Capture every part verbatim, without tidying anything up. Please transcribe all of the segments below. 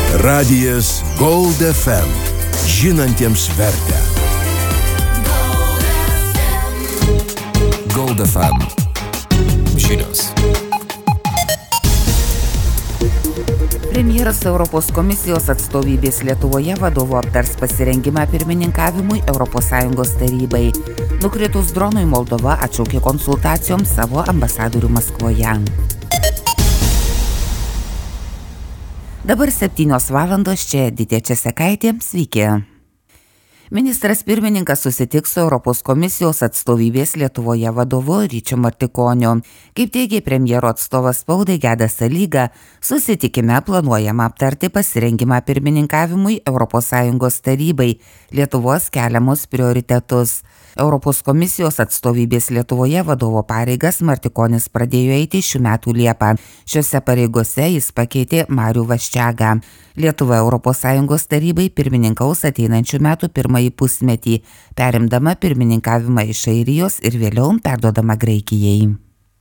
Radijas Gold F M. Žinantiems vertę. Gold F M. Žinios. Premjeras Europos komisijos atstovybės Lietuvoje vadovu aptars pasirengimą pirmininkavimui Europos Sąjungos tarybai. Nukritus dronui Moldova atšaukė konsultacijoms savo ambasadorių Maskvoje. Dabar septynios valandos, čia Editė Česekaitė, sveiki. Ministras pirmininkas susitiks su Europos komisijos atstovybės Lietuvoje vadovu Ryčiu Martikoniu. Kaip teigė premjero atstovas spaudai Gedas Salyga, susitikime planuojama aptarti pasirengimą pirmininkavimui Europos Sąjungos tarybai, Lietuvos keliamus prioritetus. Europos komisijos atstovybės Lietuvoje vadovo pareigas Martikonis pradėjo eiti šių metų Liepą. Šiose pareigose jis pakeitė Marių Vaščiagą. Lietuva Europos Sąjungos tarybai pirmininkaus ateinančių metų pirmąjį pusmetį, perimdama pirmininkavimą iš Airijos ir vėliau perduodama Graikijai.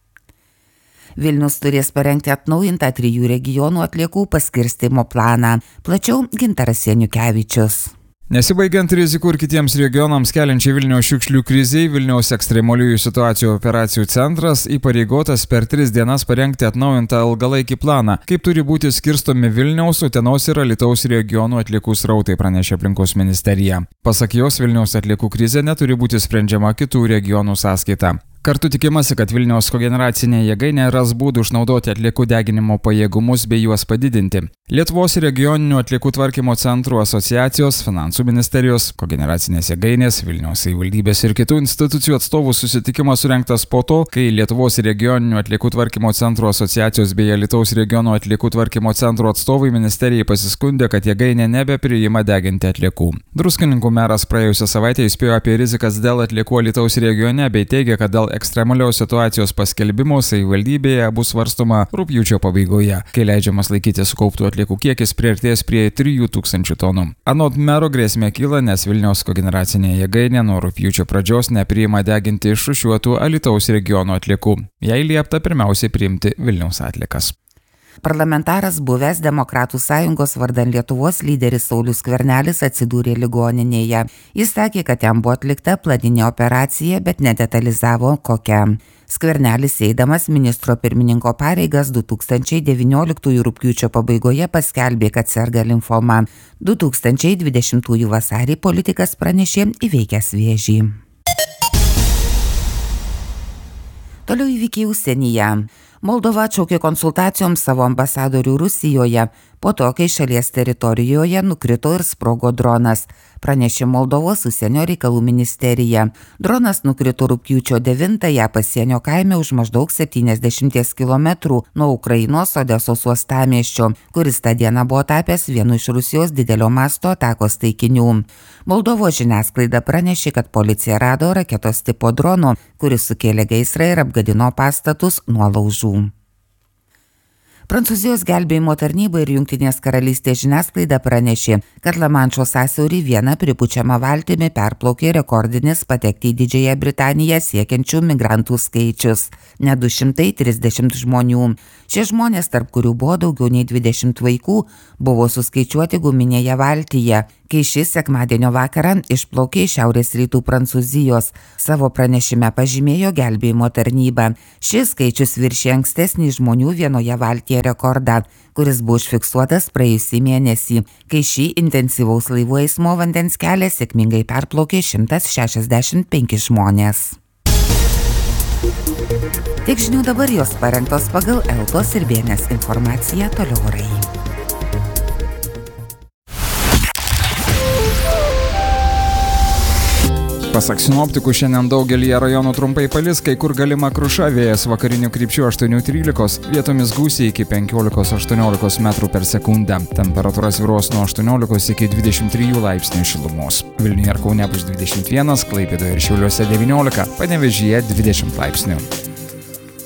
Vilnius turės parengti atnaujintą trijų regionų atliekų paskirstymo planą. Plačiau Gintaras Janiukevičius. Nesibaigiant rizikų ir kitiems regionams keliančiai Vilniaus šiukšlių krizei, Vilniaus ekstremaliųjų situacijų operacijų centras įpareigotas per tris dienas parengti atnaujintą ilgalaikį planą, kaip turi būti skirstomi Vilniaus, Utenos ir Alytaus regionų atliekų srautai, pranešė aplinkos ministerija. Pasak jos, Vilniaus atliekų krizė neturi būti sprendžiama kitų regionų sąskaita. Kartu tikimasi, kad Vilniaus kogeneracinė jėgainė ras būdų išnaudoti atliekų deginimo pajėgumus bei juos padidinti. Lietuvos regioninių atliekų tvarkymo centrų asociacijos, finansų ministerijos, kogeneracinės jėgainės, Vilniaus savivaldybės ir kitų institucijų atstovų susitikimas surengtas po to, kai Lietuvos regioninių atliekų tvarkymo centrų asociacijos bei Alytaus regiono atliekų tvarkymo centrų atstovai ministerijai pasiskundė, kad jėgainė nebepriima deginti atliekų. Druskininkų meras praėjusią savaitę įspėjo apie rizikas dėl atliekų Alytaus regione bei teigė, kad dėl ekstremalios situacijos paskelbimo savivaldybėje bus svarstoma rugpjūčio pabaigoje, kai leidžiamas laikyti sukauptų atliekų kiekis priartės prie trijų tūkstančių tonų. Anot mero grėsmė kyla, nes Vilniaus kogeneracinė jėgainė nuo rugpjūčio pradžios nepriima deginti išrūšiuotų Alytaus regiono atliekų. Jai liepta pirmiausiai priimti Vilniaus atliekas. Parlamentaras buvęs Demokratų sąjungos vardan Lietuvos lyderis Saulius Skvernelis atsidūrė ligoninėje. Jis sakė, kad jam buvo atlikta planinė operacija, bet nedetalizavo kokia. Skvernelis eidamas ministro pirmininko pareigas du tūkstančiai devynioliktųjų rugpjūčio pabaigoje paskelbė, kad serga limfoma. du tūkstančiai dvidešimtųjų vasarį politikas pranešė įveikęs vėžį. Toliau įvykiai užsienyje. Moldova atšaukė konsultacijoms savo ambasadorių Rusijoje, po to, kai šalies teritorijoje nukrito ir sprogo dronas, pranešė Moldovos užsienio reikalų ministerija. Dronas nukrito rugpjūčio devintąją pasienio kaime už maždaug septyniasdešimties kilometrų nuo Ukrainos Odesos uostamiesčio, kuris tą dieną buvo tapęs vienu iš Rusijos didelio masto atakos taikinių. Moldovos žiniasklaida pranešė, kad policija rado raketos tipo drono, kuris sukėlė gaisrą ir apgadino pastatus nuo laužų. Prancūzijos gelbėjimo tarnyba ir Jungtinės karalystės žiniasklaida pranešė, kad Lamanšo sąsiaurį viena pripučiama valtimi perplaukė rekordinis patekti į Didžiąją Britaniją siekiančių migrantų skaičius – net du šimtai trisdešimt žmonių. Šie žmonės, tarp kurių buvo daugiau nei dvidešimt vaikų, buvo suskaičiuoti guminėje valtyje, kai šis sekmadienio vakarą išplaukė iš šiaurės rytų Prancūzijos. Savo pranešime pažymėjo gelbėjimo tarnyba. Šis skaičius viršė ankstesnį žmonių vienoje valtyje rekordą, kuris buvo užfiksuotas praėjusį mėnesį, kai šį intensyvaus laivų eismo vandens kelią sėkmingai perplaukė šimtas šešiasdešimt penki žmonės. Tiek žinių dabar, jos parengtos pagal Eltos ir Bėnės informaciją, toliau orai. Pasak sinoptikų, šiandien daugelyje rajonų trumpai palis, kai kur galima kruša, vėjas vakarinių krypčių aštuoni trylikos, vietomis gūsiai iki penkiolikos aštuoniolikos metrų per sekundę. Temperatūra svyruos nuo aštuoniolikos iki dvidešimt trijų laipsnių šilumos. Vilniuje ir Kaune bus dvidešimt vienas, Klaipėdoje ir Šiauliuose devyniolika, Panevėžyje dvidešimt laipsnių.